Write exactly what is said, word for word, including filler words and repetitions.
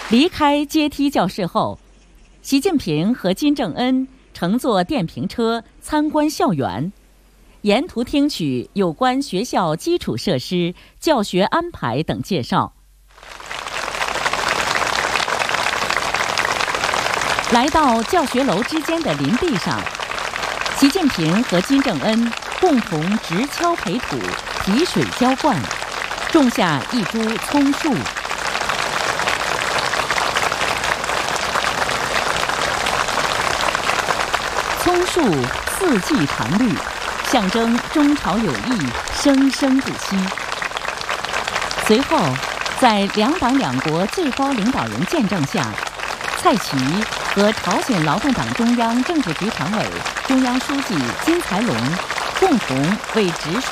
离开阶梯教室后，习近平和金正恩乘坐电瓶车参观校园，沿途听取有关学校基础设施、教学安排等介绍。来到教学楼之间的林地上，习近平和金正恩共同直敲培土、提水浇灌，种下一株葱树。葱树四季常绿，象征中朝友谊生生不息。随后，在两党两国最高领导人见证下，蔡奇和朝鲜劳动党中央政治局常委、中央书记金才龙共同为植树